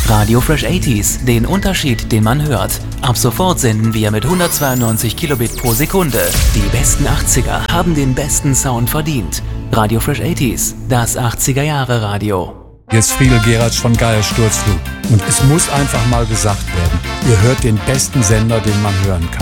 Radio Fresh 80s, den Unterschied, den man hört. Ab sofort senden wir mit 192 Kilobit pro Sekunde. Die besten 80er haben den besten Sound verdient. Radio Fresh 80s, das 80er-Jahre-Radio. Hier ist Friedel Geratsch von Geier Sturzflug. Und es muss einfach mal gesagt werden, ihr hört den besten Sender, den man hören kann.